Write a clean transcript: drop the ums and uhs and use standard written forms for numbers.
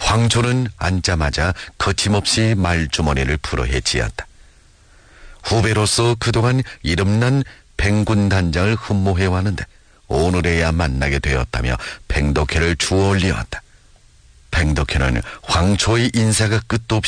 황초는 앉자마자 거침없이 말주머니를 풀어헤치었다. 후배로서 그동안 이름난 뱅군 단장을 흠모해왔는데 오늘에야 만나게 되었다며 뱅덕회를 주워 올리었다. 뱅덕회는 황초의 인사가 끝도 없이